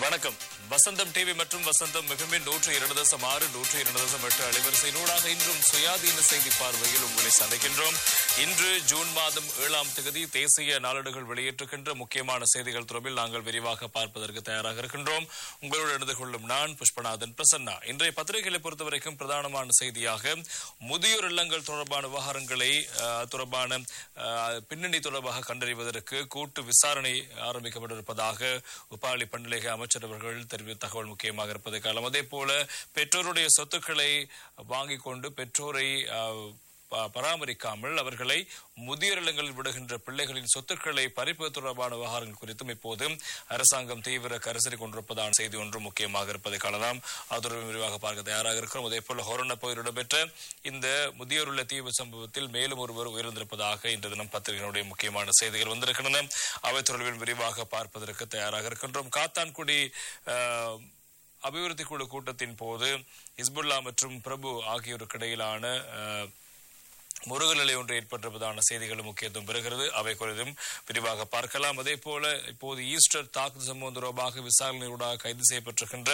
வணக்கம். வசந்தம் டிவி மற்றும் வசந்தம் மிகமின் 102.6 102.8 அலைவரிசையினூடாக இன்றும் சுயாதீன செய்தி பார்வையில் உங்களை சந்திக்கின்றோம். இன்று ஜூன் மாதம் 7ஆம் தேதி தேசிய நாளேடுகள் வெளியிட்டிருக்கின்ற முக்கியமான செய்திகள் தொடர்பில் நாங்கள் விரிவாக பார்ப்பதற்கு தயாராக இருக்கின்றோம். உங்களோடு இணைந்து கொள்ளும் நான் புஷ்பநாதன் பிரசன்னா. இன்றைய பத்திரிகைகளை பொறுத்தவரைக்கும் பிரதானமான செய்தியாக முதியோர் இல்லங்கள் தொடர்பான விவகாரங்களை தொடர்பான பின்னணி தொடர்பாக கண்டறிவதற்கு கூட்டு விசாரணை ஆரம்பிக்கப்பட்டிருப்பதாக உபாலி பண்டிகை அமைச்சர் அவர்கள் தெரிவித்த தகவல் முக்கியமாக இருப்பதை காலம். அதே போல பெற்றோருடைய சொத்துக்களை வாங்கிக் கொண்டு பெற்றோரை பராமரிக்காமல் அவர்களை முதியோர் இல்லங்களில் விடுகின்ற பிள்ளைகளின் சொத்துக்களை பறிப்பது தொடர்பான விவகாரங்கள் குறித்தும் இப்போது அரசாங்கம் தீவிர கரிசனை கொண்டிருப்பதான செய்தி ஒன்று முக்கியமாக இருப்பதை காணலாம். அதோடு விரிவாக பார்க்க தயாராக இருக்கிறோம். அதே போல ஹொரண பகுதியில் இடம்பெற்ற இந்த முதியோர் இல்ல தீவு சம்பவத்தில் மேலும் ஒருவர் உயிரிழந்திருப்பதாக இன்று தினம் பத்திரிகையினுடைய முக்கியமான செய்திகள் வந்திருக்கின்றன. அவை தொடர்பில் விரிவாக பார்ப்பதற்கு தயாராக இருக்கின்றோம். காத்தான்குடி அபிவிருத்தி குழு கூட்டத்தின் போது ஹிஸ்புல்லா மற்றும் பிரபு ஆகியோருக்கு இடையிலான முருகல் நிலை ஒன்று ஏற்பட்டிருப்பதான செய்திகளும் முக்கியத்துவம் பெறுகிறது. அவை குறித்தும் விரிவாக பார்க்கலாம். அதே போல இப்போது ஈஸ்டர் தாக்குதல் சம்பவம் தொடர்பாக விசாரணையூடாக கைது செய்யப்பட்டிருக்கின்ற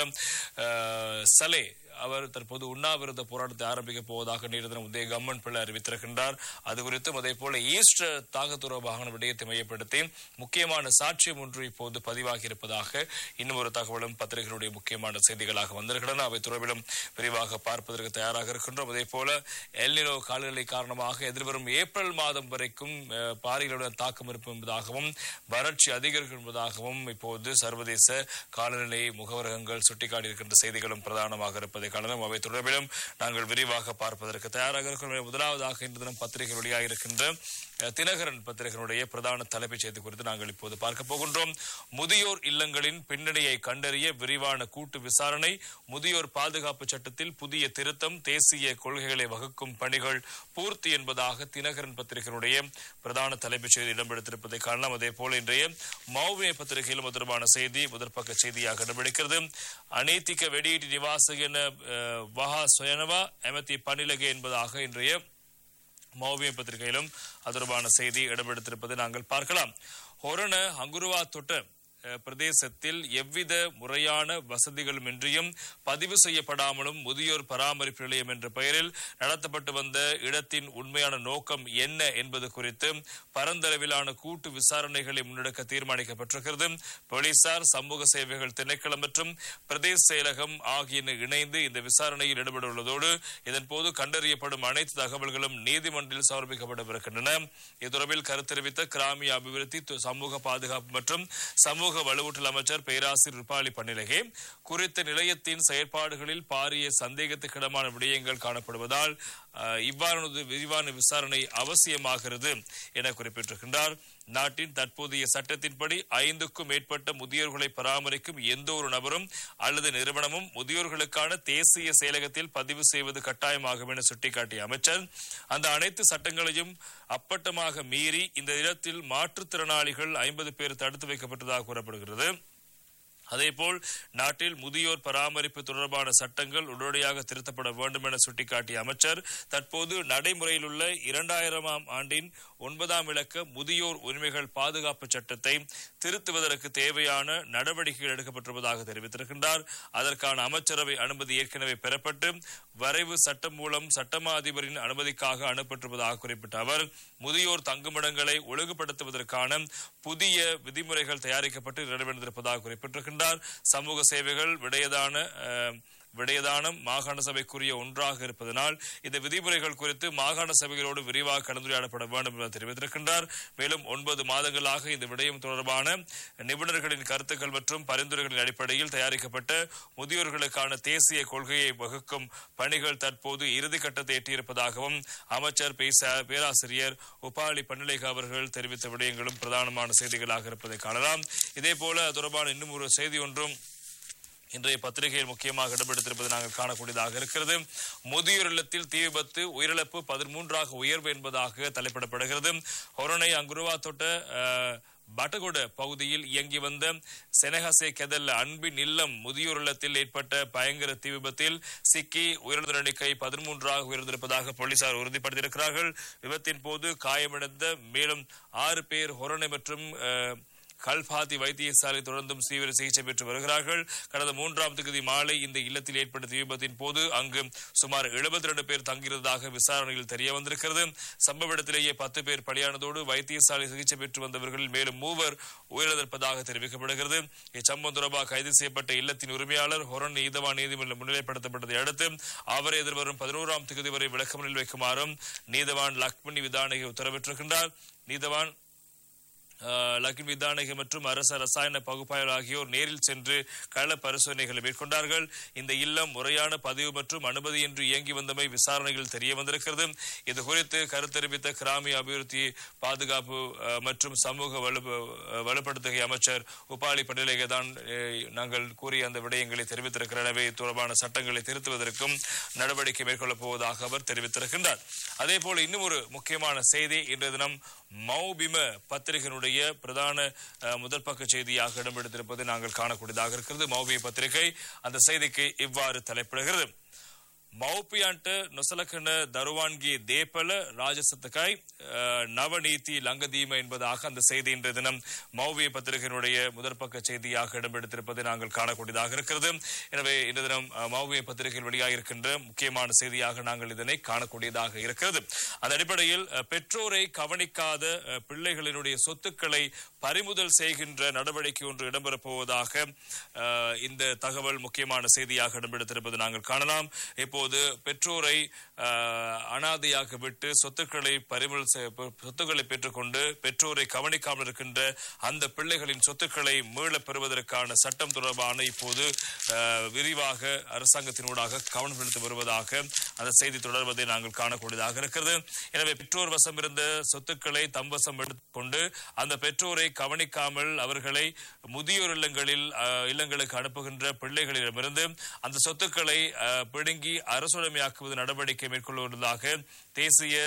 சலே அவர் தற்போது உண்ணாவிரத போராட்டத்தை ஆரம்பிக்கப் போவதாக நேற்று தினம் உதய கம்மன் பிள்ளை அறிவித்திருக்கின்றார். அது குறித்தும் அதே போல ஈஸ்டர் தாக்குதல் தொடர்பான விடயத்தை மையப்படுத்தி முக்கியமான சாட்சியம் ஒன்று இப்போது பதிவாகி இருப்பதாக இன்னும் ஒரு தகவலும் பத்திரிகைகளுடைய முக்கியமான செய்திகளாக வந்திருக்கின்றன. அவை தொடர்பிலும் விரிவாக பார்ப்பதற்கு தயாராக இருக்கின்றோம். அதே போல எல்னினோ காலநிலை காரணமாக எதிர்வரும் ஏப்ரல் மாதம் வரைக்கும் பாறைகளுடன் தாக்கம் இருக்கும் என்பதாகவும் வறட்சி அதிகரிக்கும் என்பதாகவும் இப்போது சர்வதேச காலநிலை முகவரகங்கள் சுட்டிக்காட்டியிருக்கின்ற செய்திகளும் பிரதானமாக இருப்பதை காரணம். அவை தொடர்பிலும் நாங்கள் விரிவாக பார்ப்பதற்கு தயாராக இருக்கிறோம். முதலாவதாக இன்று தினம் பத்திரிகை வெளியாக இருக்கின்ற தினகரன் பத்திரிகையினுடைய பிரதான தலைப்புச் செய்தி குறித்து நாங்கள் இப்போது பார்க்க போகின்றோம். முதியோர் இல்லங்களின் பின்னணியை கண்டறிய விரிவான கூட்டு விசாரணை, முதியோர் பாதுகாப்பு சட்டத்தில் புதிய திருத்தம், தேசிய கொள்கைகளை வகுக்கும் பணிகள் பூர்த்தி என்பதாக தினகரன் பத்திரிகையினுடைய பிரதான தலைப்புச் செய்தி இடம்பெடுத்திருப்பதை காணலாம். அதே போல இன்றைய மௌவிய பத்திரிகையிலும் தொடர்பான செய்தி முதற்பக்க செய்தியாக இடம்பெடுக்கிறது. அநீதிக்க வெடியீட்டு நிவாசிகன வஹா சுயனவா எமதி பணிலகே என்பதாக இன்றைய மௌவிய பத்திரிகையிலும் தொடர்பான செய்தி இடம்பெடுத்திருப்பதை நாங்கள் பார்க்கலாம். ஹொரண அங்குருவா தொட்ட பிரதேசத்தில் எவ்வித முறையான வசதிகளும் இன்றியும் பதிவு செய்யப்படாமலும் முதியோர் பராமரிப்பு நிலையம் என்ற பெயரில் நடத்தப்பட்டு வந்த இடத்தின் உண்மையான நோக்கம் என்ன என்பது குறித்து பரந்தளவிலான கூட்டு விசாரணைகளை முன்னெடுக்க தீர்மானிக்கப்பட்டிருக்கிறது. போலீசார், சமூக சேவைகள் திணைக்களம் மற்றும் பிரதேச செயலகம் ஆகியன இணைந்து இந்த விசாரணையில் ஈடுபட உள்ளதோடு இதன் போது கண்டறியப்படும் அனைத்து தகவல்களும் நீதிமன்றில் சமர்ப்பிக்கப்படவிருக்கின்றன. இது தொடர்பில் கருத்து தெரிவித்த கிராமிய அபிவிருத்தி, சமூக பாதுகாப்பு மற்றும் சமூக வலுவூட்டல் அமைச்சர் பேராசிரியர் உபாலி பண்டிகை குறித்த நிலையத்தின் செயற்பாடுகளில் பாரிய சந்தேகத்துக்கிடமான விடயங்கள் காணப்படுவதால் இவ்வாறான விரிவான விசாரணை அவசியமாகிறது என குறிப்பிட்டிருக்கின்றார். நாட்டின் தற்போதைய சட்டத்தின்படி 5க்கும் மேற்பட்ட முதியோர்களை பராமரிக்கும் எந்த ஒரு நபரும் அல்லது நிறுவனமும் முதியோர்களுக்கான தேசிய செயலகத்தில் பதிவு செய்வது கட்டாயமாகும் என சுட்டிக்காட்டிய அமைச்சர் அந்த அனைத்து சட்டங்களையும் அப்பட்டமாக மீறி இந்த இடத்தில் மாற்றுத்திறனாளிகள் 50 பேர் தடுத்து வைக்கப்பட்டதாக கூறப்படுகிறது. அதேபோல் நாட்டில் முதியோர் பராமரிப்பு தொடர்பான சட்டங்கள் உடனடியாக திருத்தப்பட வேண்டும் என சுட்டிக்காட்டிய அமைச்சர் தற்போது நடைமுறையில் உள்ள 2000ஆம் ஆண்டின் 9ஆம் இலக்க முதியோர் உரிமைகள் பாதுகாப்பு சட்டத்தை திருத்துவதற்கு தேவையான நடவடிக்கைகள் எடுக்கப்பட்டிருப்பதாக தெரிவித்திருக்கின்றார். அதற்கான அமைச்சரவை அனுமதி ஏற்கனவே பெறப்பட்டு வரைவு சட்டம் மூலம் சட்டமா அதிபரின் அனுமதிக்காக அனுப்பப்பட்டிருப்பதாக குறிப்பிட்ட அவர் முதியோர் தங்குமிடங்களை ஒழுங்குபடுத்துவதற்கான புதிய விதிமுறைகள் தயாரிக்கப்பட்டு நிறைவேறியிருப்பதாக குறிப்பிட்டிருக்கின்றார். சமூக சேவைகள் விடயதானம் மாகாண சபைக்குரிய ஒன்றாக இருப்பதனால் இந்த விதிமுறைகள் குறித்து மாகாண சபைகளோடு விரிவாக கலந்துரையாடப்பட வேண்டும் என்று தெரிவித்திருக்கின்றார். மேலும் 9 மாதங்களாக இந்த விடயம் தொடர்பான நிபுணர்களின் கருத்துக்கள் மற்றும் பரிந்துரைகளின் அடிப்படையில் தயாரிக்கப்பட்ட முதியோர்களுக்கான தேசிய கொள்கையை வகுக்கும் பணிகள் தற்போது இறுதிக்கட்டத்தை எட்டியிருப்பதாகவும் அமைச்சர் பேராசிரியர் உபாலி பண்டிகை அவர்கள் தெரிவித்த விடயங்களும் பிரதானமான செய்திகளாக இருப்பதை காணலாம். இதேபோல தொடர்பான இன்னும் ஒரு செய்தி ஒன்றும் இன்றைய பத்திரிகையில் முக்கியமாக இடம்பெடுத்திருப்பது நாங்கள் காணக்கூடியதாக இருக்கிறது. முதியோர் இல்லத்தில் தீ விபத்து, உயிரிழப்பு 13ஆக உயர்வு என்பதாக தலைப்பிடப்படுகிறது. ஹொரணை அங்குருவா தொட்ட பட்டகொட பகுதியில் இயங்கி வந்த செனஹசே கெதல் அன்பின் இல்லம் முதியோர் இல்லத்தில் ஏற்பட்ட பயங்கர தீ விபத்தில் சிக்கி உயிரிழந்தோர் எண்ணிக்கை 13ஆக உயர்ந்திருப்பதாக போலீசார் உறுதிப்படுத்தியிருக்கிறார்கள். விபத்தின் போது காயமடைந்த மேலும் 6 பேர் ஹொரணை மற்றும் கல்பாத்தி வைத்தியசாலை தொடர்ந்தும் தீவிர சிகிச்சை பெற்று வருகிறார்கள். கடந்த 3ஆம் தேதி மாலை இந்த இல்லத்தில் ஏற்பட்ட தீ விபத்தின் போது அங்கு சுமார் 72 பேர் தங்கியிருந்ததாக விசாரணையில் தெரிய வந்திருக்கிறது. சம்பவ இடத்திலேயே 10 பேர் பலியானதோடு வைத்தியசாலை சிகிச்சை பெற்று வந்தவர்கள் மேலும் 3 உயிரிழந்திருப்பதாக தெரிவிக்கப்படுகிறது. இச்சம்பவம் தொடர்பாக கைது செய்யப்பட்ட இல்லத்தின் உரிமையாளர் ஹொரன் நீதவான் நீதிமன்றம் முன்னிலைப்படுத்தப்பட்டதை அடுத்து அவரை எதிர்வரும் 11ஆம் தேதி வரை விளக்கமறியலில் வைக்குமாறும் நீதவான் லக்ஷ்மணி விதானகி உத்தரவிட்டிருக்கின்றார். நீதவான் லக்ஷ்மி விதானகி மற்றும் அரச ரசாயன பகுப்பாய்வு ஆகியோர் நேரில் சென்று கள பரிசோதனைகளை மேற்கொண்டார்கள். இந்த இல்லம் முறையான பதிவு மற்றும் அனுமதியின்றி இயங்கி வந்தமை விசாரணையில் தெரிய வந்திருக்கிறது. இது குறித்து கருத்தெரிவித்த கிராமிய அபிவிருத்தி பாதுகாப்பு மற்றும் சமூக வலுப்படுத்துகை அமைச்சர் உபாலி பண்டிலேகே தான் நாங்கள் கூறிய அந்த விடயங்களை தெரிவித்திருக்கிறார். எனவே தொடர்பான சட்டங்களை திருத்துவதற்கும் நடவடிக்கை மேற்கொள்ளப் போவதாக அவர் தெரிவித்திருக்கின்றார். அதே போல இன்னும் ஒரு முக்கியமான செய்தி இன்றைய தினம் மௌபிம பத்திரிகையினுடைய பிரதான முதல் பக்க செய்தியாக இடம்பெடுத்திருப்பது நாங்கள் காணக்கூடியதாக இருக்கிறது. மௌபிம பத்திரிகை அந்த செய்திக்கு இவ்வாறு தலைப்பிடுகிறது. மௌபியான்ට நொசலකන දරුවන්ගේ දේපල ராஜசத்துக்காய் நவநீதி லங்கதீம என்பதாக அந்த செய்தி இன்றைய தினம் மௌபிய பத்திரிகையினுடைய முதற்பக்க செய்தியாக இடம்பெடுத்திருப்பதை நாங்கள் காணக்கூடியதாக இருக்கிறது. எனவே இன்றைய தினம் மௌபிய பத்திரிகையில் வெளியாக இருக்கின்ற முக்கியமான செய்தியாக நாங்கள் இதனை காணக்கூடியதாக இருக்கிறது. அந்த அடிப்படையில் பெற்றோரை கவனிக்காத பிள்ளைகளினுடைய சொத்துக்களை பறிமுதல் செய்கின்ற நடவடிக்கை ஒன்று இடம்பெறப் போவதாக இந்த தகவல் முக்கியமான செய்தியாக இடம்பெடுத்திருப்பது நாங்கள் காணலாம். இப்போது பெற்றோரை அனாதையாக விட்டு சொத்துக்களை பெற்றுக்கொண்டு பெற்றோரை கவனிக்காமல் இருக்கின்ற அந்த பிள்ளைகளின் சொத்துக்களை மீளப் பெறுவதற்கான சட்டம் தொடர்பான இப்போது விரிவாக அரசாங்கத்தினூடாக கவனம் செலுத்தி வருவதாக அந்த செய்தி தொடர்வதை நாங்கள் காணக்கூடியதாக இருக்கிறது. எனவே பெற்றோர் வசம் இருந்த சொத்துக்களை தம் வசம் எடுத்துக்கொண்டு அந்த பெற்றோரை கவனிக்காமல் அவர்களை முதியோர் இல்லங்களுக்கு அனுப்புகின்ற பிள்ளைகளிடமிருந்து அந்த சொத்துக்களை பிடுங்கி அரசுடைமையாக்குவது நடவடிக்கை மேற்கொள்வதாக தேசிய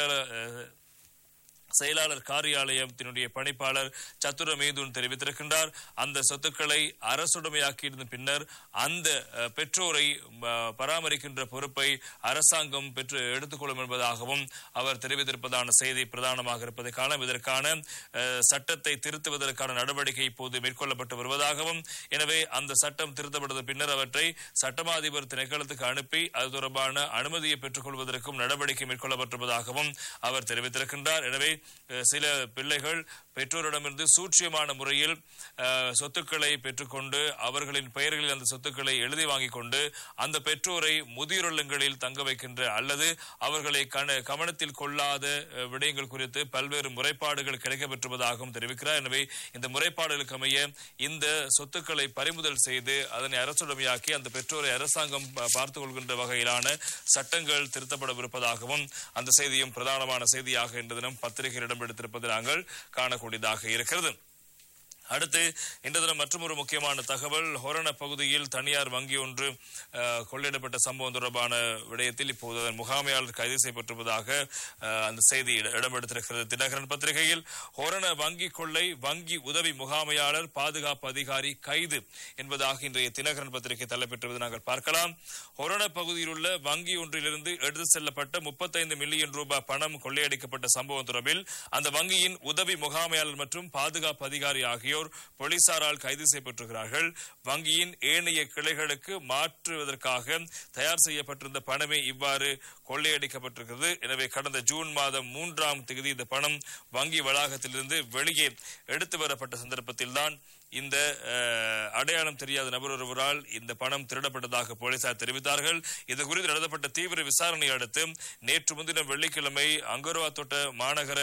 செயலாளர் காரியாலயத்தினுடைய பணிப்பாளர் சத்துர மேதுன் தெரிவித்திருக்கின்றார். அந்த சொத்துக்களை அரசுடைமையாக்கியிருந்த பின்னர் அந்த பெற்றோரை பராமரிக்கின்ற பொறுப்பை அரசாங்கம் எடுத்துக்கொள்ளும் என்பதாகவும் அவர் தெரிவித்திருப்பதான செய்தி பிரதானமாக இருப்பதை காண இதற்கான சட்டத்தை திருத்துவதற்கான நடவடிக்கை இப்போது மேற்கொள்ளப்பட்டு வருவதாகவும் எனவே அந்த சட்டம் திருத்தப்பட்ட பின்னர் அவற்றை சட்டமாதிபர் திணைக்களத்துக்கு அனுப்பி அது தொடர்பான அனுமதியை பெற்றுக் கொள்வதற்கும் நடவடிக்கை மேற்கொள்ளப்பட்டிருப்பதாகவும் அவர் தெரிவித்திருக்கின்றார். எனவே சில பிள்ளைகள் பெற்றோரிடமிருந்து சூட்சியமான முறையில் சொத்துக்களை பெற்றுக்கொண்டு அவர்களின் பெயர்களில் அந்த சொத்துக்களை எழுதி வாங்கிக் கொண்டு அந்த பெற்றோரை முதியோர் இல்லங்களில் தங்க வைக்கின்ற அல்லது அவர்களை கவனத்தில் கொள்ளாத விடயங்கள் குறித்து பல்வேறு முறைப்பாடுகள் கிடைக்கப்பெற்றுவதாகவும் தெரிவிக்கிறார். எனவே இந்த முறைப்பாடுகளுக்கு அமைய இந்த சொத்துக்களை பறிமுதல் செய்து அதனை அரசுடைமையாக்கி அந்த பெற்றோரை அரசாங்கம் பார்த்துக் கொள்கின்ற வகையிலான சட்டங்கள் திருத்தப்படவிருப்பதாகவும் அந்த செய்தியும் பிரதானமான செய்தியாக இன்று தினம் பத்திரிகையில் இடம்பெடுத்திருப்பது நாங்கள் காணக்கூடியதாக இருக்கிறது. அடுத்து இன்று தினம் மற்றொரு முக்கியமான தகவல் ஹொரண பகுதியில் தனியார் வங்கி ஒன்று கொள்ளையிடப்பட்ட சம்பவம் தொடர்பான விடயத்தில் இப்போது முகாமையாளர் கைது செய்யப்பட்டிருப்பதாக அந்த செய்தி இடம்பெடுத்திருக்கிறது. தினகரன் பத்திரிகையில் ஹொரண வங்கி கொள்ளை வங்கி உதவி முகாமையாளர் பாதுகாப்பு அதிகாரி கைது என்பதாக இன்றைய தினகரன் பத்திரிகை தலைப்பெற்றுவது நாங்கள் பார்க்கலாம். ஹொரண பகுதியில் உள்ள வங்கி ஒன்றிலிருந்து எடுத்து செல்லப்பட்ட 35 மில்லியன் ரூபாய் பணம் கொள்ளையடிக்கப்பட்ட சம்பவம் தொடர்பில் அந்த வங்கியின் உதவி முகாமையாளர் மற்றும் பாதுகாப்பு அதிகாரி ஆகியோர் போலீசாரால் கைது செய்யப்பட்டிருக்கிறார்கள். வங்கியின் ஏனைய கிளைகளுக்கு மாற்றுவதற்காக தயார் செய்யப்பட்டிருந்த பணமே இவ்வாறு கொள்ளையடிக்கப்பட்டிருக்கிறது. எனவே கடந்த ஜூன் மாதம் 3ஆம் தேதி இந்த பணம் வங்கி வளாகத்திலிருந்து வெளியே எடுத்து வரப்பட்ட சந்தர்ப்பத்தில் தான் இந்த அடையாளம் தெரியாத நபர் ஒருவரால் இந்த பணம் திருடப்பட்டதாக போலீசார் தெரிவித்தார்கள். இது குறித்து நடத்தப்பட்ட தீவிர விசாரணை அடுத்து நேற்று முன்தினம் வெள்ளிக்கிழமை அங்கர்வாத்தோட்ட மாநகர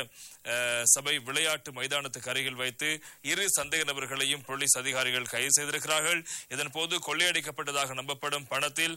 சபை விளையாட்டு மைதானத்துக்கு அருகில் வைத்து 2 சந்தேக நபர்களையும் போலீஸ் அதிகாரிகள் கைது செய்திருக்கிறார்கள். இதன் போது கொள்ளையடிக்கப்பட்டதாக நம்பப்படும் பணத்தில்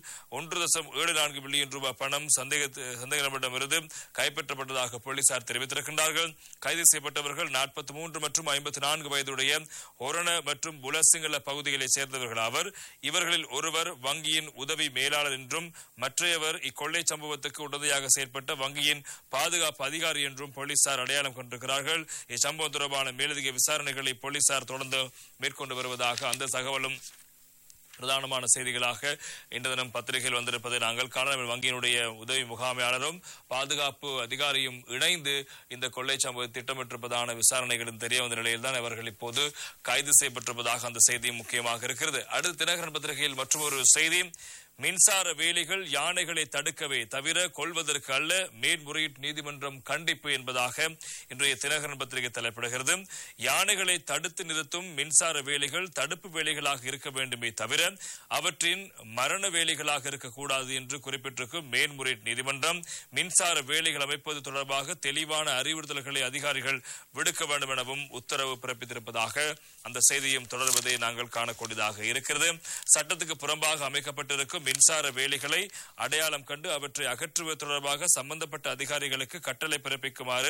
1.74 பில்லியன் ரூபாய் பணம் சந்தேக நபரிடமிருந்து கைப்பற்றப்பட்டதாக போலீசார் தெரிவித்திருக்கின்றார்கள். கைது செய்யப்பட்டவர்கள் 43 மற்றும் 54 வயதுடைய ஒரண மற்றும் புலசிங்கள பகுதிகளைச் சேர்ந்தவர்கள் ஆவர். இவர்களில் ஒருவர் வங்கியின் உதவி மேலாளர் என்றும் மற்றையவர் இக்கொள்ளை சம்பவத்துக்கு உடந்தையாக செயற்பட்ட வங்கியின் பாதுகாப்பு அதிகாரி என்றும் போலீசார் அடையாளம் கொண்டிருக்கிறார்கள். இச்சம்பவம் தொடர்பான மேலதிக விசாரணைகளை போலீசார் தொடர்ந்து மேற்கொண்டு வருவதாக அந்த தகவலும் பிரதானமான செய்திகளாக இன்று தினம் பத்திரிகையில் வந்திருப்பதை நாங்கள் காணலாம். வங்கியினுடைய உதவி முகாமையாளரும் பாதுகாப்பு அதிகாரியும் இணைந்து இந்த கொள்ளை சம்பவத்தை திட்டமிட்டிருப்பதான விசாரணைகளும் தெரிய வந்த நிலையில்தான் அவர்கள் இப்போது கைது செய்யப்பட்டிருப்பதாக அந்த செய்தியும் முக்கியமாக இருக்கிறது. அடுத்து தினகரன் பத்திரிகையில் மற்றொரு செய்தி, மின்சார வேலிகள் யானைகளை தடுக்கவே தவிர கொள்வதற்கு அல்ல, மேன்முறையீட்டு நீதிமன்றம் கண்டிப்பு என்பதாக இன்றைய தினகரன் பத்திரிகை தலைப்பிடுகிறது. யானைகளை தடுத்து நிறுத்தும் மின்சார வேலிகள் தடுப்பு வேலிகளாக இருக்க வேண்டுமே தவிர அவற்றின் மரண வேலிகளாக இருக்கக்கூடாது என்று குறிப்பிட்டிருக்கும் மேன்முறையீட்டு நீதிமன்றம் மின்சார வேலிகள் அமைப்பது தொடர்பாக தெளிவான அறிவுறுத்தல்களை அதிகாரிகள் விடுக்க வேண்டும் எனவும் உத்தரவு பிறப்பித்திருப்பதாக அந்த செய்தியும் தொடர்வதை நாங்கள் காணக்கூடியதாக இருக்கிறது. சட்டத்துக்கு புறம்பாக அமைக்கப்பட்டிருக்கும் மின்சார வேலிகளை அடையாளம் கண்டு அவற்றை அகற்றுவது தொடர்பாக சம்பந்தப்பட்ட அதிகாரிகளுக்கு கட்டளை பிறப்பிக்குமாறு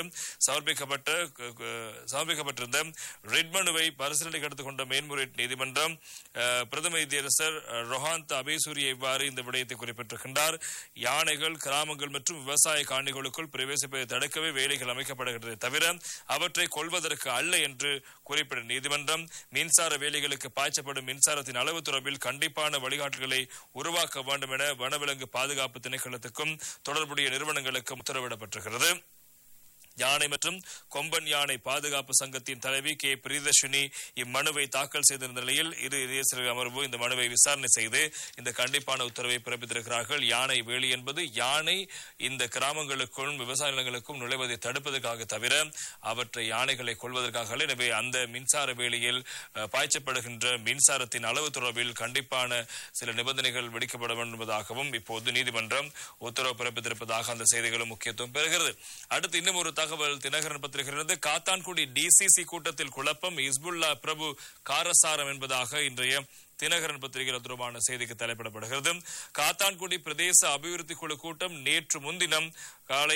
சமர்ப்பிக்கப்பட்டிருந்த ரிட் மனுவை பரிசீலனைக்கு எடுத்துக் கொண்ட மேன்முறையீட்டு நீதிமன்றம் பிரதம நீதியரசர் ரொஹாந்த் அபேசூரியை இவ்வாறு இந்த விடயத்தை குறிப்பிட்டிருக்கின்றார். யானைகள் கிராமங்கள் மற்றும் விவசாய காணிகளுக்குள் பிரவேசிப்பதை தடுக்கவே வேலிகள் அமைக்கப்படுகின்றன தவிர அவற்றை கொள்வதற்கு அல்ல என்று குறிப்பிட்ட நீதிமன்றம் மின்சார வேலிகளுக்கு பாய்ச்சப்படும் மின்சாரத்தின் அளவு தொடர்பில் கண்டிப்பான வழிகாட்டுகளை உருவாக்க வேண்டும் என வனவிலங்கு பாதுகாப்பு திணைக்களத்துக்கும் தொடர்புடைய நிறுவனங்களுக்கும் உத்தரவிடப்பட்டிருக்கிறது. யானை மற்றும் கொம்பன் யானை பாதுகாப்பு சங்கத்தின் தலைவி கே பிரியதர்ஷினி இம்மனுவை தாக்கல் செய்திருந்த நிலையில் இரு நீதியரசர்கள் அமர்வு இந்த மனுவை விசாரணை செய்து இந்த கண்டிப்பான உத்தரவை பிறப்பித்திருக்கிறார்கள். யானை வேலி என்பது யானை இந்த கிராமங்களுக்கும் விவசாய நிலங்களுக்கும் நுழைவதை தடுப்பதற்காக தவிர அவற்றை யானைகளை கொள்வதற்காக. எனவே அந்த மின்சார வேலியில் பாய்ச்சப்படுகின்ற மின்சாரத்தின் அளவு தொடர்பில் கண்டிப்பான சில நிபந்தனைகள் விதிக்கப்பட வேண்டும் என்பதாகவும் இப்போது நீதிமன்றம் உத்தரவு பிறப்பித்திருப்பதாக அந்த செய்திகளும் முக்கியத்துவம் பெறுகிறது. அடுத்து இன்னும் ஒரு தகவல் தினகரன் பத்திரிகையிலிருந்து, காத்தான்குடி டிசிசி கூட்டத்தில் குழப்பம், ஹிஸ்புல்லா பிரபு காரசாரம் என்பதாக இன்றைய தினகரன் பத்திரிகையில் தொடர்பான செய்திக்கு தலைப்பிடப்படுகிறது. காத்தான்குடி பிரதேச அபிவிருத்தி குழு கூட்டம் நேற்று முன்தினம் காலை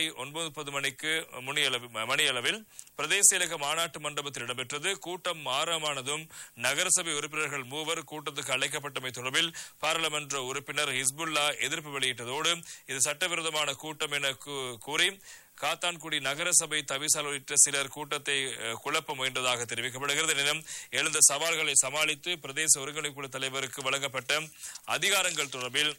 9:30 மணியளவில் பிரதேச இலக்க மாநாட்டு மண்டபத்தில் இடம்பெற்றது. கூட்டம் ஆரம்பமானதும் நகரசபை உறுப்பினர்கள் 3 கூட்டத்துக்கு அழைக்கப்பட்டமை தொடர்பில் பாராளுமன்ற உறுப்பினர் ஹிஸ்புல்லா எதிர்ப்பு வெளியிட்டதோடு இது சட்டவிரோதமான கூட்டம் என கூறி காத்தான்குடி நகரசபை தவிசாளர் உள்ளிட்ட சிலர் கூட்டத்தை குழப்ப முயன்றதாக தெரிவிக்கப்படுகிறது. எனினும் எழுந்த சவால்களை சமாளித்து பிரதேச ஒருங்கிணைப்பு குழு தலைவருக்கு வழங்கப்பட்ட அதிகாரங்கள் தொடர்பில்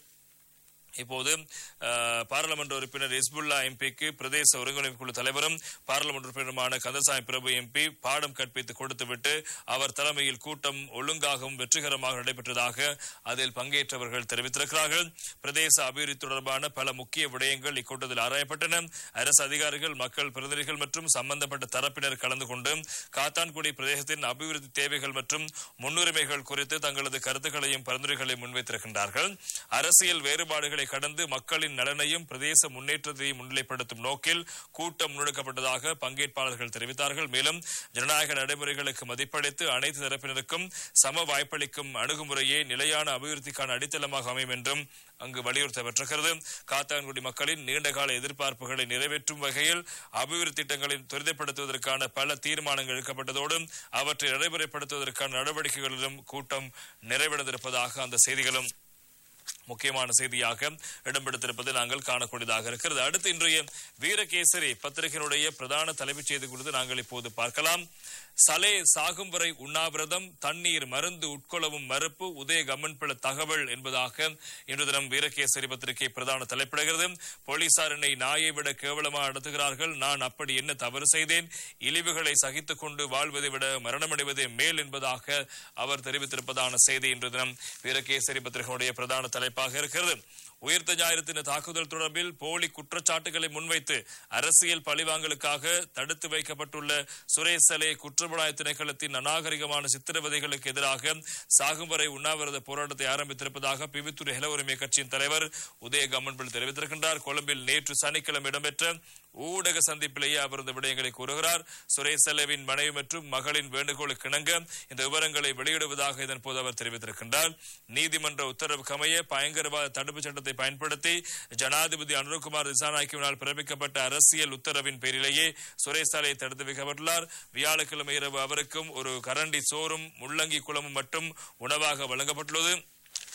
இப்போது பாராளுமன்ற உறுப்பினர் ஹிஸ்புல்லா எம்பிக்கு பிரதேச ஒருங்கிணைப்பு குழு தலைவரும் பாராளுமன்ற உறுப்பினருமான கந்தசாமி பிரபு எம்பி பாடம் கற்பித்து கொடுத்துவிட்டு அவர் தலைமையில் கூட்டம் ஒழுங்காகவும் வெற்றிகரமாக நடைபெற்றதாக அதில் பங்கேற்றவர்கள் தெரிவித்திருக்கிறார்கள். பிரதேச அபிவிருத்தி தொடர்பான பல முக்கிய விடயங்கள் இக்கூட்டத்தில் ஆராயப்பட்டன. அரசு அதிகாரிகள், மக்கள் பிரதிநிதிகள் மற்றும் சம்பந்தப்பட்ட தரப்பினர் கலந்து கொண்டு காத்தான்குடி பிரதேசத்தின் அபிவிருத்தி தேவைகள் மற்றும் முன்னுரிமைகள் குறித்து தங்களது கருத்துக்களையும் பரிந்துரைகளையும் முன்வைத்திருக்கின்றார்கள். அரசியல் வேறுபாடுகளை கடந்து மக்களின் நலனையும் பிரதேச முன்னேற்றத்தையும் முன்னிலைப்படுத்தும் நோக்கில் கூட்டம் முன்னெடுக்கப்பட்டதாக பங்கேற்பாளர்கள் தெரிவித்தார்கள். மேலும் ஜனநாயக நடைமுறைகளுக்கு மதிப்பளித்து அனைத்து தரப்பினருக்கும் சம வாய்ப்பளிக்கும் அணுகுமுறையே நிலையான அபிவிருத்திக்கான அடித்தளமாக அமையும் என்றும் அங்கு வலியுறுத்தப்பட்டிருக்கிறது. காத்தான்குடி மக்களின் நீண்டகால எதிர்பார்ப்புகளை நிறைவேற்றும் வகையில் அபிவிருத்தி திட்டங்களை துரிதப்படுத்துவதற்கான பல தீர்மானங்கள் எடுக்கப்பட்டதோடு அவற்றை நடைமுறைப்படுத்துவதற்கான நடவடிக்கைகளிலும் கூட்டம் நிறைவடைந்திருப்பதாக அந்த செய்திகளும் முக்கியமான செய்தியாக இடம்பெடுத்திருப்பதை நாங்கள் காணக்கூடியதாக இருக்கிறது. அடுத்து இன்றைய வீரகேசரி பத்திரிகையினுடைய பிரதான தலைமைச் செய்தி குறித்து நாங்கள் இப்போது பார்க்கலாம். சலே சாகும் வரை உண்ணாவிரதம், தண்ணீர் மருந்து உட்கொள்ளவும் மறுப்பு, உதய கம்மன்பிள தகவல் என்பதாக இன்று தினம் வீரகேசரி பத்திரிகை பிரதான தலைப்பிடுகிறது. போலீசார் என்னை நாயை விட கேவலமாக நடத்துகிறார்கள், நான் அப்படி என்ன தவறு செய்தேன், இழிவுகளை சகித்துக் கொண்டு வாழ்வதை விட மரணமடைவதே மேல் என்பதாக அவர் தெரிவித்திருப்பதான செய்தி இன்று தினம் வீரகேசரி பத்திரிகையுடைய பிரதான தலைப்பாக இருக்கிறது. உயிர்த்த ஞாயிறு தாக்குதல் தொடர்பில் போலி குற்றச்சாட்டுகளை முன்வைத்து அரசியல் பழிவாங்கலுக்காக தடுத்து வைக்கப்பட்டுள்ள சுரேஷ் சலே குற்றப்புலனாய்வு திணைக்களத்தின் அநாகரிகமான சித்திரவதைகளுக்கு எதிராக சாகும் வரை உண்ணாவிரத போராட்டத்தை ஆரம்பித்திருப்பதாக பிவித்துறை ஹெல உரிமை கட்சியின் தலைவர் உதய கம்மன்பில் தெரிவித்திருக்கின்றார். கொழும்பில் நேற்று சனிக்கிழமை இடம்பெற்ற ஊடக சந்திப்பிலேயே அவர் இந்த விடயங்களை கூறுகிறார். சுரேஷ் சலேவின் மனைவி மற்றும் மகளின் வேண்டுகோளுக்கு இணங்க இந்த விவரங்களை வெளியிடுவதாக இதன் போது அவர் தெரிவித்திருக்கின்றார். நீதிமன்ற உத்தரவுக்கு அமைய பயங்கரவாத தடுப்பு சட்டத்தை பயன்படுத்தி ஜனாதிபதி அனுரகுமார் திசாநாயக்கவினால் பிறப்பிக்கப்பட்ட அரசியல் உத்தரவின் பேரிலேயே சுரேஷ் சலே தடுத்து வைக்கப்பட்டுள்ளார். வியாழக்கிழமை இரவு அவருக்கும் ஒரு கரண்டி சோறும் முள்ளங்கி குளமும் மட்டும் உணவாக வழங்கப்பட்டுள்ளது.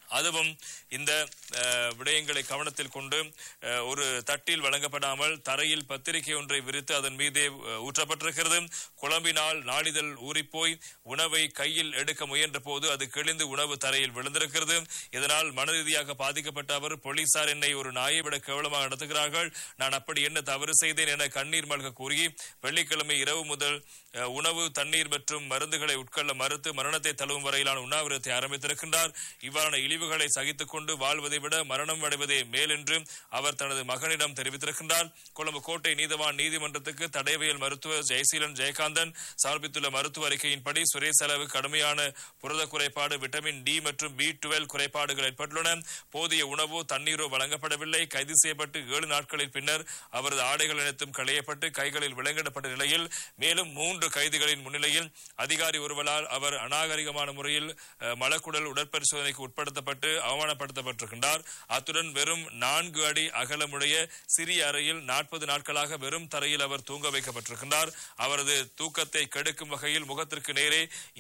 அதுவும் இந்த விடயங்களை கவனத்தில் கொண்டு ஒரு தட்டில் வழங்கப்படாமல் தரையில் பத்திரிகை ஒன்றை விரித்து அதன் மீதே ஊற்றப்பட்டிருக்கிறது. குழம்பினால் நாளிதழ் ஊறிப்போய் உணவை கையில் எடுக்க முயன்ற போது அது கிழிந்து உணவு தரையில் விழுந்திருக்கிறது. இதனால் மனரீதியாக பாதிக்கப்பட்ட அவர், போலீசார் என்னை ஒரு நாயை விட கேவலமாக நடத்துகிறார்கள், நான் அப்படி என்ன தவறு செய்தேன் என கண்ணீர் மல்க கூறி வெள்ளிக்கிழமை இரவு முதல் உணவு, தண்ணீர் மற்றும் மருந்துகளை உட்கொள்ள மறுத்து மரணத்தை தழுவும் வரையிலான உண்ணாவிரத்தை ஆரம்பித்திருக்கின்றார். இவ்வாறான இழிவுகளை சகித்துக் கொண்டு வாழ்வதை விட மரணம் அடைவதே மேல் என்று அவர் தனது மகனிடம் தெரிவித்திருக்கின்றார். கொழும்பு கோட்டை நீதவான் நீதிமன்றத்துக்கு தடயவியல் மருத்துவர் ஜெயசீலன் ஜெயகாந்தன் சமர்ப்பித்துள்ள மருத்துவ அறிக்கையின்படி சுரேஷ் செலவு கடுமையான புரத குறைபாடு, விட்டமின் டி மற்றும் B12 குறைபாடுகள் ஏற்பட்டுள்ளன. போதிய உணவோ தண்ணீரோ வழங்கப்படவில்லை. கைது செய்யப்பட்டு 7 நாட்களின் பின்னர் அவரது ஆடைகள் அனைத்தும் களையப்பட்டு கைகளில் விலங்கிடப்பட்ட நிலையில் மேலும் 3 கைதிகளின் முன்னிலையில் அதிகாரி ஒருவரால் அவர் அநாகரிகமான முறையில் மலக்குடல் உடற்பரிசோதனைக்கு உட்படுத்தப்பட்டு அவமானப்படுத்தப்பட்டிருக்கின்றார். அத்துடன் வெறும் 4 அடி அகலமுடைய சிறிய அறையில் 40 நாட்களாக வெறும் தரையில் அவர் தூங்க வைக்கப்பட்டிருக்கின்றார். அவரது தூக்கத்தை கெடுக்கும் வகையில் முகத்திற்கு நேரே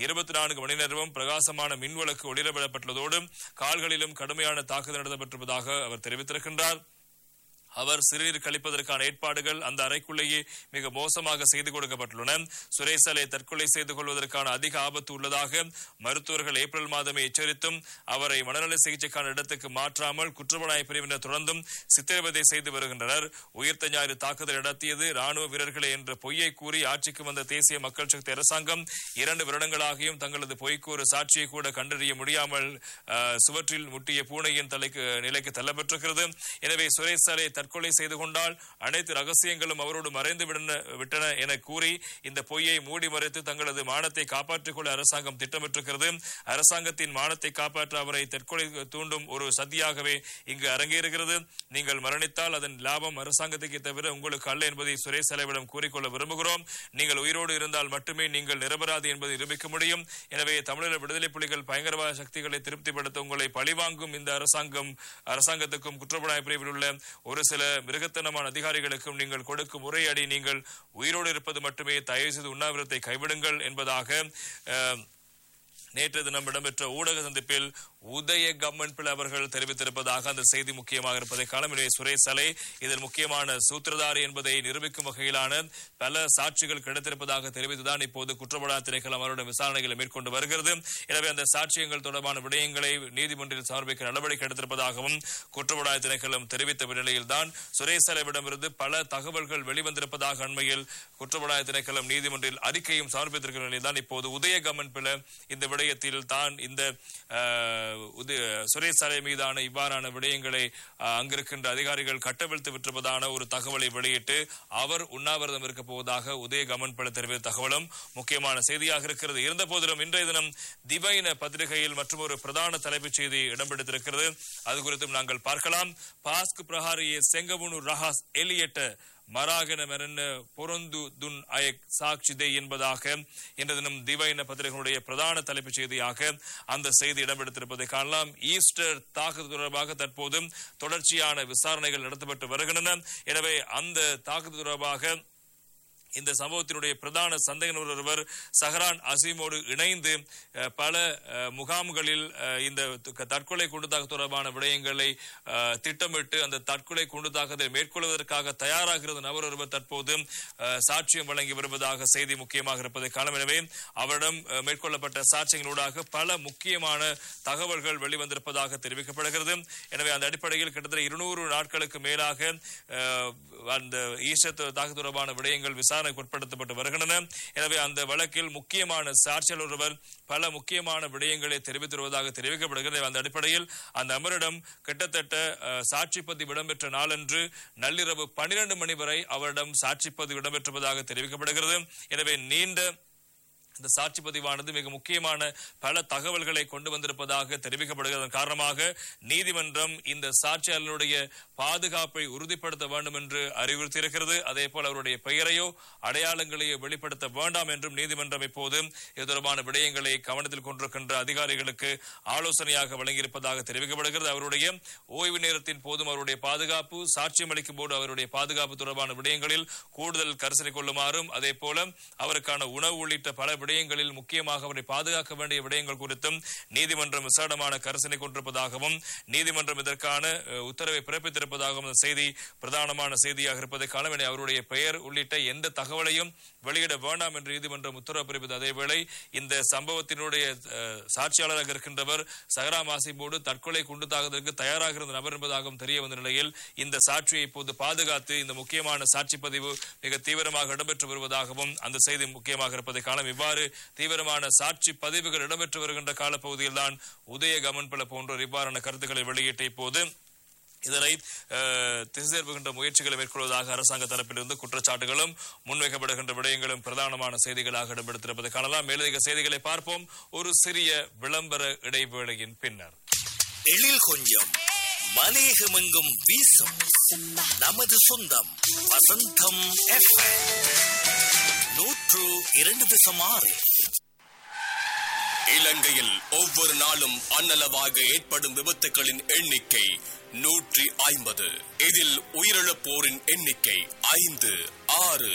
24 மணி நேரமும் பிரகாசமான மின்விளக்கு ஒளிரவிடப்பட்டுள்ளதோடு கால்களிலும் கடுமையான தாக்குதல் நடத்தப்பட்டிருப்பதாக அவர் தெரிவித்திருக்கின்றார். அவர் சிறுநீர் கழிப்பதற்கான ஏற்பாடுகள் அந்த அறைக்குள்ளேயே மிக மோசமாக செய்து கொடுக்கப்பட்டுள்ளன. சுரேசலை தற்கொலை செய்து கொள்வதற்கான அதிக ஆபத்து உள்ளதாக மருத்துவர்கள் ஏப்ரல் மாதமே எச்சரித்தும் அவரை மனநல சிகிச்சைக்கான இடத்துக்கு மாற்றாமல் குற்றப்புலனாய்வு பிரிவினர் தொடர்ந்தும் சித்திரவதை செய்து வருகின்றனர். உயிர்த்த ஞாயிறு தாக்குதல் நடத்தியது ராணுவ வீரர்களே என்ற பொய்யை கூறி ஆட்சிக்கு வந்த தேசிய மக்கள் சக்தி அரசாங்கம் 2 வருடங்களாகியும் தங்களது பொய்க்கு ஒரு சாட்சியை கூட கண்டறிய முடியாமல் சுவற்றில் முட்டிய பூனையின் நிலைக்கு தள்ளப்பட்டிருக்கிறது. எனவே சுரேசலை தற்கொலை செய்து கொண்டால் அனைத்து ரகசியங்களும் அவரோடு மறைந்து விட்டன என கூறி இந்த பொய்யை மூடி மறைத்து தங்களது மானத்தை காப்பாற்றிக் கொள்ள அரசாங்கம் திட்டமிட்டிருக்கிறது. அரசாங்கத்தின் மானத்தை காப்பாற்ற அவரை தற்கொலை தூண்டும் ஒரு சதியாகவே இங்கு அரங்கேறுகிறது. நீங்கள் மரணித்தால் அதன் லாபம் அரசாங்கத்துக்கு தவிர உங்களுக்கு அல்ல என்பதை சுரேஷ் செலவிடம் கூறிக்கொள்ள விரும்புகிறோம். நீங்கள் உயிரோடு இருந்தால் மட்டுமே நீங்கள் நிரபராதி என்பதை நிரூபிக்க முடியும். எனவே தமிழீழ விடுதலை புலிகள் பயங்கரவாத சக்திகளை திருப்திப்படுத்த உங்களை பழிவாங்கும் இந்த அரசாங்கத்துக்கும் குற்றப்புலனாய்வு பிரிவில் உள்ள ஒரு சில மிருகத்தனமான அதிகாரிகளுக்கும் நீங்கள் கொடுக்கும் முறையடி நீங்கள் உயிரோடு இருப்பது மட்டுமே, தயவு செய்து உண்ணாவிரத்தை கைவிடுங்கள் என்பதாக நேற்று தினம் இடம்பெற்ற ஊடக சந்திப்பில் உதய கம்மன்பில் அவர்கள் தெரிவித்திருப்பதாக அந்த செய்தி முக்கியமாக இருப்பதை காணும். எனவே சுரேஷ் சலை இதில் முக்கியமான சூத்திரதாரி என்பதை நிரூபிக்கும் வகையிலான பல சாட்சிகள் கிடைத்திருப்பதாக தெரிவித்துதான் இப்போது குற்றப்புலனாய்வு திணைக்களம் அவருடைய விசாரணைகளை மேற்கொண்டு வருகிறது. எனவே அந்த சாட்சியங்கள் தொடர்பான விடயங்களை நீதிமன்றில் சமர்ப்பிக்க நடவடிக்கை எடுத்திருப்பதாகவும் குற்றப்புலனாய்வு திணைக்களம் தெரிவித்த நிலையில்தான் சுரேஷ் சலைவிடமிருந்து பல தகவல்கள் வெளிவந்திருப்பதாக அண்மையில் குற்றப்புலனாய்வு திணைக்களம் நீதிமன்றில் அறிக்கையும் சமர்ப்பித்திருக்கிற நிலையில் தான் இப்போது உதய கம்மன்பில இந்த விடயத்தில் தான் இந்த சுரேஷ் சலை மீதான இவ்வாறான விடயங்களை அங்கிருக்கின்ற அதிகாரிகள் கட்டவிழ்த்து விட்டிருப்பதான ஒரு தகவலை வெளியிட்டு அவர் உண்ணாவிரதம் இருக்க போவதாக உதய கமன்பல தெரிவித்த தகவலும் முக்கியமான செய்தியாக இருக்கிறது. இருந்த போதிலும் இன்றைய தினம் திவைன பத்திரிகையில் மற்றும் ஒரு பிரதான தலைப்புச் செய்தி இடம்பெற்றிருக்கிறது. அது குறித்தும் நாங்கள் பார்க்கலாம். பாஸ்க் பிரஹாரியே செங்கவுனு ரஹாஸ் எலியட்ட மராகன மெரன்ன பொருந்து துன் அயக் சாட்சிதை என்பதாக இன்று தினம் திவைன பத்திரிகைகளுடைய பிரதான தலைப்புச் செய்தியாக அந்த செய்தி இடம்பெடுத்திருப்பதை காணலாம். ஈஸ்டர் தாக்குதல் தொடர்பாக தற்போது தொடர்ச்சியான விசாரணைகள் நடத்தப்பட்டு வருகின்றன. எனவே அந்த தாக்குதல் தொடர்பாக இந்த சம்பவத்தினுடைய பிரதான சந்தேக ஒருவர் சஹரான் அசீமோடு இணைந்து பல முகாம்களில் இந்த தற்கொலை குண்டுத்தாக்குதல் தொடர்பான விடயங்களை திட்டமிட்டு அந்த தற்கொலை குண்டுத்தாக்குதலை மேற்கொள்வதற்காக தயாராகிறது நபர் ஒருவர் தற்போது சாட்சியம் வழங்கி வருவதாக செய்தி முக்கியமாக இருப்பதை காணும். எனவே அவரிடம் மேற்கொள்ளப்பட்ட சாட்சியங்களூடாக பல முக்கியமான தகவல்கள் வெளிவந்திருப்பதாக தெரிவிக்கப்படுகிறது. எனவே அந்த அடிப்படையில் கிட்டத்தட்ட 200 நாட்களுக்கு மேலாக அந்த ஈஸ்டர் தாக்குதல் தொடர்பான விடயங்கள் விசாரணை உட்படுத்தப்பட்டு வருகின்றன. எனவே அந்த வழக்கில் முக்கியமான சாட்சியாளர் ஒருவர் பல முக்கியமான விடயங்களை தெரிவித்திருப்பதாக தெரிவிக்கப்படுகிறது. அந்த அடிப்படையில் அந்த அமரிடம் கிட்டத்தட்ட சாட்சிப்பதிவு இடம்பெற்ற நாளன்று நள்ளிரவு 12 மணி வரை அவரிடம் சாட்சிப்பதிவு இடம்பெற்றுவதாக தெரிவிக்கப்படுகிறது. எனவே நீண்ட இந்த சாட்சி பதிவானது மிக முக்கியமான பல தகவல்களை கொண்டு வந்திருப்பதாக தெரிவிக்கப்படுகிறது. காரணமாக நீதிமன்றம் இந்த சாட்சியாளருடைய பாதுகாப்பை உறுதிப்படுத்த வேண்டும் என்று அறிவுறுத்தியிருக்கிறது. அதே போல அவருடைய பெயரையோ அடையாளங்களையோ வெளிப்படுத்த வேண்டாம் என்றும் நீதிமன்றம் இப்போது இது தொடர்பான விடயங்களை கவனத்தில் கொண்டிருக்கின்ற அதிகாரிகளுக்கு ஆலோசனையாக வழங்கியிருப்பதாக தெரிவிக்கப்படுகிறது. அவருடைய ஓய்வு நேரத்தின் போதும் அவருடைய பாதுகாப்பு, சாட்சியம் அளிக்கும் போது அவருடைய பாதுகாப்பு தொடர்பான விடயங்களில் கூடுதல் கரிசனை கொள்ளுமாறும் அதே போல அவருக்கான உணவு உள்ளிட்ட பல விடயங்களில் முக்கியமாக அவரை பாதுகாக்க வேண்டிய விடயங்கள் குறித்தும் நீதிமன்றம் விசாரமான கரிசனை கொண்டிருப்பதாகவும் நீதிமன்றம் இதற்கான உத்தரவை பிறப்பித்திருப்பதாகவும் அந்த செய்தி பிரதானமான செய்தியாக இருப்பதை காண வேண்டிய அவருடைய பெயர் உள்ளிட்ட எந்த தகவலையும் வெளியிட வேண்டாம் என்று நீதிமன்றம் உத்தரவு பிறப்பித்தது. அதேவேளை இந்த சம்பவத்தினுடைய சாட்சியாளராக இருக்கின்றவர் சஹராம் ஆசிமோடு தற்கொலை குண்டு தாக்குதலுக்கு தயாராக இருந்த நபர் என்பதாகவும் தெரிய வந்த நிலையில் இந்த சாட்சியை இப்போது பாதுகாத்து இந்த முக்கியமான சாட்சி பதிவு மிக தீவிரமாக இடம்பெற்று வருவதாகவும் அந்த செய்தி முக்கியமாக இருப்பதை காண இவ்வாறு தீவிரமான சாட்சி பதிவுகள் இடம்பெற்று வருகின்ற காலப்பகுதியில் தான் உதய கமன்பல போன்றோர் இவ்வாறான கருத்துக்களை வெளியிட்ட இப்போது இதனை திசை திருப்புகின்ற முயற்சிகளை மேற்கொள்வதாக அரசாங்க தரப்பிலிருந்து குற்றச்சாட்டுகளும் முன்வைக்கப்படுகின்ற விடயங்களும் பிரதானமான செய்திகளாக இடம்பெடுத்திருப்பதை காணலாம். மேலதிக செய்திகளை பார்ப்போம் ஒரு சிறிய விளம்பர இடைவேளையின் பின்னர். எழில் கொஞ்சம் மலையகமெங்கும் வீசும் நமது சொந்தம் வசந்தம் FM 102.6. இலங்கையில் ஒவ்வொரு நாளும் அன்னளவாக ஏற்படும் விபத்துகளின் எண்ணிக்கை 150. இதில் உயிரிழப்போரின் எண்ணிக்கை 5, 6,